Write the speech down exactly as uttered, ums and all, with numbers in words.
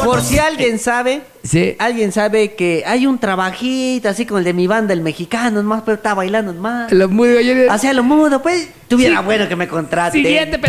Por si alguien sabe, Sí. alguien sabe que hay un trabajito así como el de mi banda, el mexicano, más, pero está bailando más. Lo mudo, yo- Hacia lo mudo, pues, tuviera Sí. bueno que me contrate. Siguiente